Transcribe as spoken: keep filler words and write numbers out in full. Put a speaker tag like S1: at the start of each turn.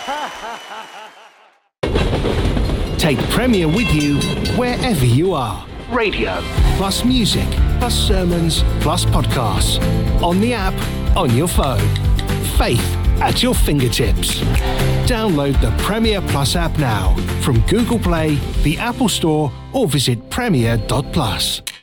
S1: Take Premier with you wherever you are. Radio, plus music, plus sermons, plus podcasts. On the app, on your phone. Faith at your fingertips. Download the Premier Plus app now from Google Play, the Apple Store, or visit premier dot plus.